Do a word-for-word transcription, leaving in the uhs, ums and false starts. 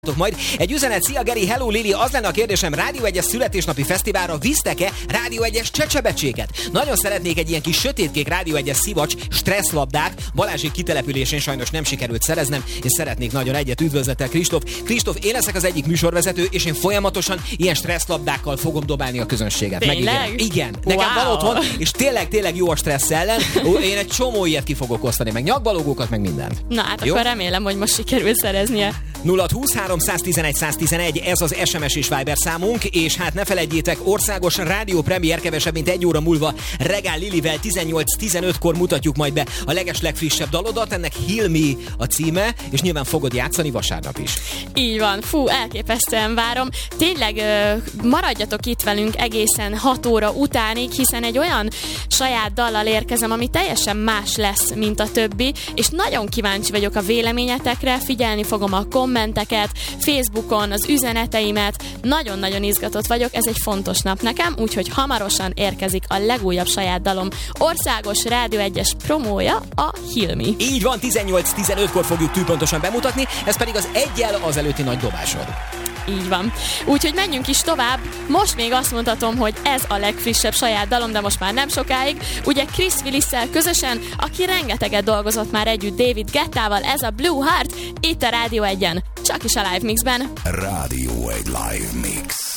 Majd egy üzenet, szia Geri, hello Lili, az lenne a kérdésem, Rádió egyes születésnapi fesztiválra visztek-e Rádió egyes csecsebecséket? Nagyon szeretnék egy ilyen kis sötétkék Rádió egyes szivacs stresszlabdát, Balázsék kitelepülésén sajnos nem sikerült szereznem, és szeretnék nagyon egyet. Üdvözlettel Kristóf. Kristóf, én leszek az egyik műsorvezető, és én folyamatosan ilyen stresszlabdákkal fogom dobálni a közönséget. Tényleg? Igen, nekem Wow. van otthon, és tényleg, tényleg jó a stressz ellen. Én egy csomó ilyet ki fogok osztani, meg nyakbalógókat, meg mindent. Na hát Jó? akkor remélem, hogy most sikerül szereznie. nulla húsz három tizenegy száz tizenegy, ez az es em es és Viber számunk, és hát ne felejtjétek, országos rádió premier kevesebb, mint egy óra múlva Regál Lilivel tizennyolc tizenötkor mutatjuk majd be a legeslegfrissebb dalodat, ennek Heal Me a címe, és nyilván fogod játszani vasárnap is. Így van, fú, elképesztően várom. Tényleg ö, maradjatok itt velünk egészen hat óra utánig, hiszen egy olyan saját dallal érkezem, ami teljesen más lesz, mint a többi, és nagyon kíváncsi vagyok a véleményetekre, figyelni fogom a kommenteket, Facebookon az üzeneteimet, nagyon-nagyon izgatott vagyok, ez egy fontos nap nekem, úgyhogy hamarosan érkezik a legújabb saját dalom országos Rádió egyes promója, a Heal Me. Így van, tizennyolc tizenötkor fogjuk tűpontosan bemutatni, ez pedig az egyel az előtti nagy dobásod. Így van. Úgyhogy menjünk is tovább. Most még azt mondhatom, hogy ez a legfrissebb saját dalom, de most már nem sokáig. Ugye Chris Willis-szel közösen, aki rengeteget dolgozott már együtt David Guettával, ez a Blue Heart, itt a Rádió egyen, csak is a Live Mixben. Rádió egy Live Mix.